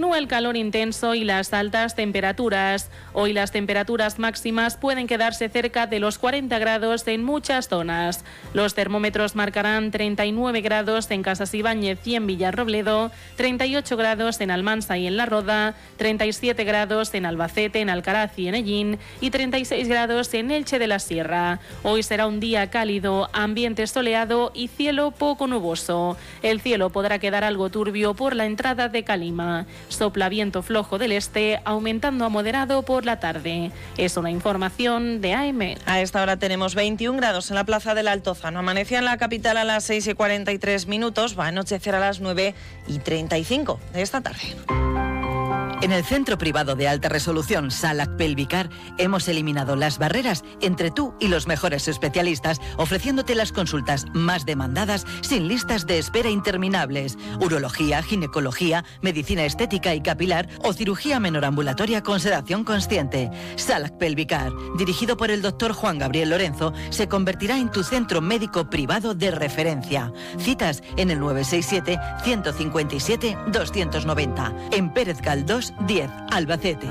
Continúa el calor intenso y las altas temperaturas. Hoy las temperaturas máximas pueden quedarse cerca de los 40 grados en muchas zonas. Los termómetros marcarán 39 grados en Casas Ibáñez y en Villarrobledo, 38 grados en Almansa y en La Roda, 37 grados en Albacete, en Alcaraz y en Ellín y 36 grados en Elche de la Sierra. Hoy será un día cálido, ambiente soleado y cielo poco nuboso. El cielo podrá quedar algo turbio por la entrada de Calima. Sopla viento flojo del este, aumentando a moderado por la tarde. Es una información de AEMET. A esta hora tenemos 21 grados en la Plaza del Altozano. Amanecía en la capital a las 6:43. Va a anochecer a las 9:35 de esta tarde. En el Centro Privado de Alta Resolución Salac Pelvicar hemos eliminado las barreras entre tú y los mejores especialistas, ofreciéndote las consultas más demandadas sin listas de espera interminables. Urología, ginecología, medicina estética y capilar o cirugía menor ambulatoria con sedación consciente. Salac Pelvicar, dirigido por el doctor Juan Gabriel Lorenzo, se convertirá en tu centro médico privado de referencia. Citas en el 967 157 290. En Pérez Galdós 10, Albacete.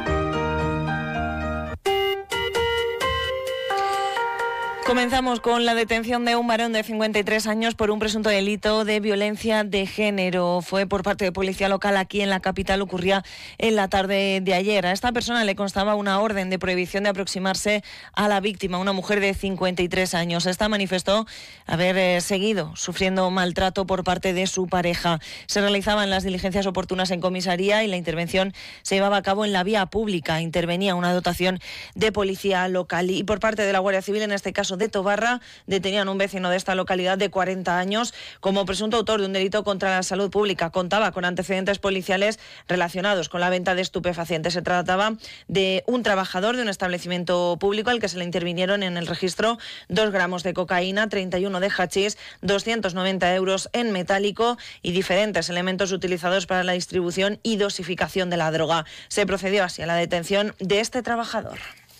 Comenzamos con la detención de un varón de 53 años por un presunto delito de violencia de género. Fue por parte de policía local aquí en la capital, ocurría en la tarde de ayer. A esta persona le constaba una orden de prohibición de aproximarse a la víctima, una mujer de 53 años. Esta manifestó haber seguido sufriendo maltrato por parte de su pareja. Se realizaban las diligencias oportunas en comisaría y la intervención se llevaba a cabo en la vía pública. Intervenía una dotación de policía local y por parte de la Guardia Civil, en este caso de Tobarra, detenían a un vecino de esta localidad de 40 años como presunto autor de un delito contra la salud pública. Contaba con antecedentes policiales relacionados con la venta de estupefacientes. Se trataba de un trabajador de un establecimiento público al que se le intervinieron en el registro 2 gramos de cocaína, 31 de hachís, 290 euros en metálico y diferentes elementos utilizados para la distribución y dosificación de la droga. Se procedió así a la detención de este trabajador.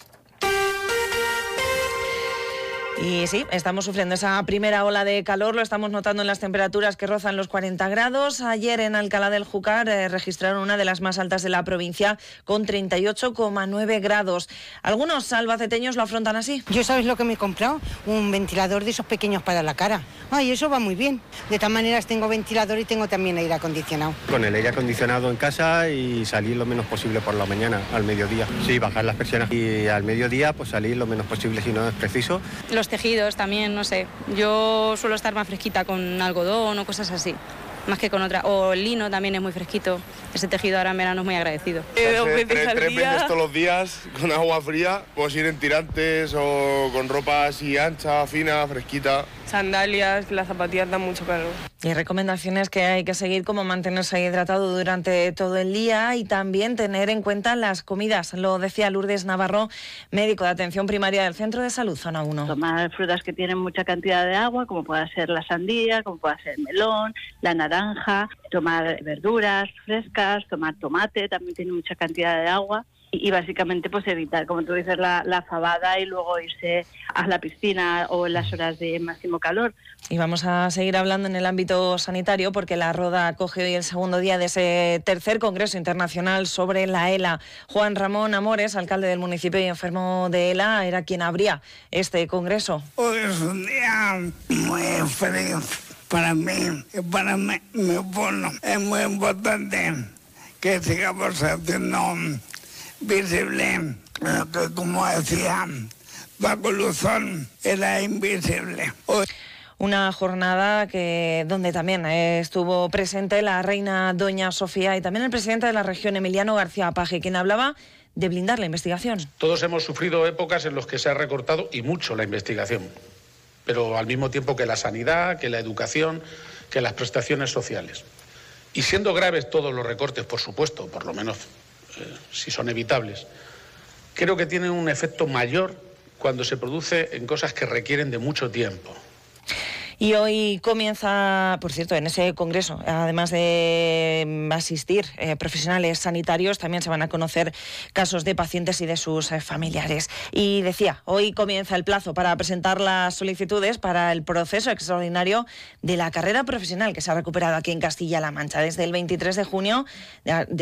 Y sí, estamos sufriendo esa primera ola de calor, lo estamos notando en las temperaturas que rozan los 40 grados. Ayer en Alcalá del Júcar registraron una de las más altas de la provincia con 38,9 grados. Algunos albaceteños lo afrontan así. Yo, ¿sabes lo que me he comprado? Un ventilador de esos pequeños para la cara. Ay, eso va muy bien. De todas maneras tengo ventilador y tengo también aire acondicionado. Con el aire acondicionado en casa y salir lo menos posible por la mañana, al mediodía. Sí, bajar las persianas y al mediodía pues salir lo menos posible si no es preciso. Los tejidos también, no sé. Yo suelo estar más fresquita con algodón o cosas así, más que con otra. O el lino también es muy fresquito. Ese tejido ahora en verano es muy agradecido. Tres veces todos los días con agua fría. Puedes ir en tirantes o con ropa así ancha, fina, fresquita. Sandalias, las zapatillas dan mucho calor. Y recomendaciones que hay que seguir, como mantenerse hidratado durante todo el día y también tener en cuenta las comidas. Lo decía Lourdes Navarro, médico de atención primaria del Centro de Salud Zona 1. Tomar frutas que tienen mucha cantidad de agua, como pueda ser la sandía, como pueda ser el melón, la naranja, tomar verduras frescas, tomar tomate, también tiene mucha cantidad de agua. Y básicamente pues evitar, como tú dices, la fabada y luego irse a la piscina o en las horas de máximo calor. Y vamos a seguir hablando en el ámbito sanitario porque La Roda acoge hoy el segundo día de ese tercer Congreso Internacional sobre la ELA. Juan Ramón Amores, alcalde del municipio y enfermo de ELA, era quien abría este congreso. Hoy es un día muy feliz para mí y para mi pueblo. Es muy importante que sigamos haciendo visible, que como decía Paco Luzón, era invisible. Una jornada donde también estuvo presente la reina doña Sofía y también el presidente de la región, Emiliano García Paje, quien hablaba de blindar la investigación. Todos hemos sufrido épocas en las que se ha recortado y mucho la investigación, pero al mismo tiempo que la sanidad, que la educación, que las prestaciones sociales. Y siendo graves todos los recortes, por supuesto, por lo menos si son evitables, creo que tienen un efecto mayor cuando se produce en cosas que requieren de mucho tiempo. Y hoy comienza, por cierto, en ese congreso, además de asistir profesionales sanitarios, también se van a conocer casos de pacientes y de sus familiares. Y decía, hoy comienza el plazo para presentar las solicitudes para el proceso extraordinario de la carrera profesional que se ha recuperado aquí en Castilla-La Mancha. Desde el 23 de junio